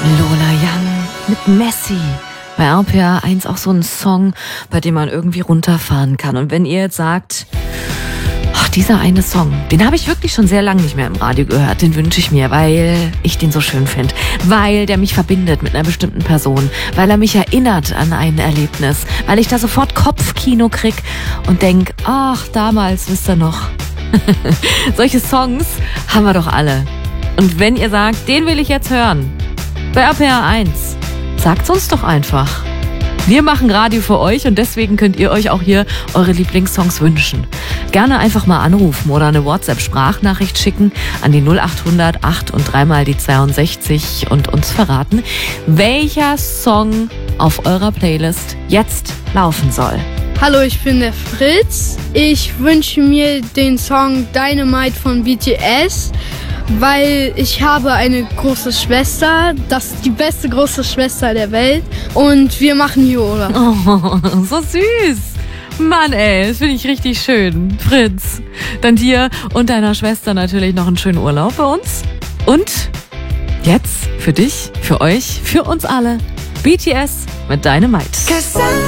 Lola Young mit Messi. Bei RPR 1 auch so ein Song, bei dem man irgendwie runterfahren kann. Und wenn ihr jetzt sagt, ach, dieser eine Song, den habe ich wirklich schon sehr lange nicht mehr im Radio gehört, den wünsche ich mir, weil ich den so schön finde, weil der mich verbindet mit einer bestimmten Person, weil er mich erinnert an ein Erlebnis, weil ich da sofort Kopfkino krieg und denk, ach, damals, wisst ihr noch. Solche Songs haben wir doch alle. Und wenn ihr sagt, den will ich jetzt hören, bei RPR 1, sagt's uns doch einfach. Wir machen Radio für euch und deswegen könnt ihr euch auch hier eure Lieblingssongs wünschen. Gerne einfach mal anrufen oder eine WhatsApp-Sprachnachricht schicken an die 0800 8 und 3 mal die 62 und uns verraten, welcher Song auf eurer Playlist jetzt laufen soll. Hallo, ich bin der Fritz. Ich wünsche mir den Song Dynamite von BTS, weil ich habe eine große Schwester, das ist die beste große Schwester der Welt und wir machen hier Urlaub. Oh, so süß. Mann ey, das finde ich richtig schön. Fritz, dann dir und deiner Schwester natürlich noch einen schönen Urlaub bei uns. Und jetzt für dich, für euch, für uns alle, BTS mit Dynamite.